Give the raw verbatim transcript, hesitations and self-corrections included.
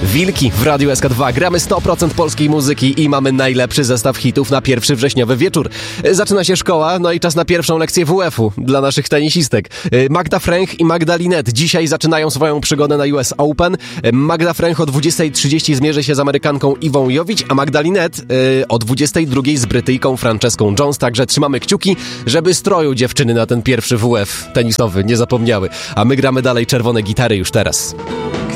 Wilki w Radiu S K dwa. Gramy sto procent polskiej muzyki i mamy najlepszy zestaw hitów na pierwszy wrześniowy wieczór. Zaczyna się szkoła, no i czas na pierwszą lekcję W F-u dla naszych tenisistek. Magda Fręch i Magda Linette dzisiaj zaczynają swoją przygodę na U S Open. Magda Fręch o dwudziestej trzydzieści zmierzy się z Amerykanką Iwą Jowić, a Magda Linette yy, o dwudziestej drugiej z Brytyjką Franceską Jones. Także trzymamy kciuki, żeby stroju dziewczyny na ten pierwszy W F tenisowy nie zapomniały. A my gramy dalej czerwone gitary już teraz.